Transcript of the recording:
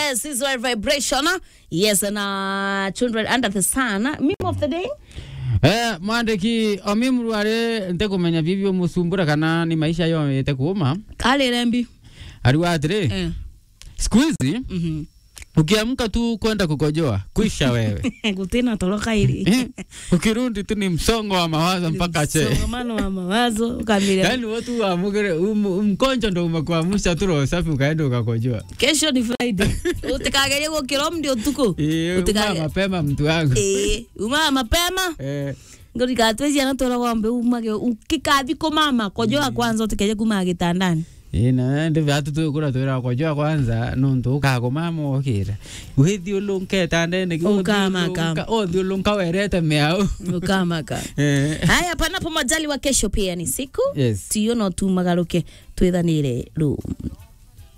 Yes, this is our vibration. Yes, and children under the sun. Meme of the day. Mwandiki omimru are nteko menya vivyo musumbura kana ni maisha yo yetekuuma. Kale rembi. Aliwadre. Squeezy. Ukiamka tu kwenda kukojoa, kuisha wewe. Kutena toroka hili. Ukirudi tu ni msongo wa mawazo mpaka che. Msongamano wa mawazo kamili. Yaani watu waamke mkonjo ndo umekuamsha tu roho safi ukaenda ukakojoa. Kesho ni Friday. Utikageria kwa kilom ndio tuko. Utikageria mapema mtu wangu. Uma mapema. Ngori katwezi anatora ngombe umage ukikathi ko mama kojoa kwanza utikeje kuma gitandani. Na ndivyo hatu tu kura tuira kojoa kwanza nonto ukago mama okira. Uhithi ulunke tandene kama. Othi ulunka werete meao. Ukama. Haya panapo majali wa kesho pia ni siku. Yes. Tiyo no tu magaruke twithanire ru.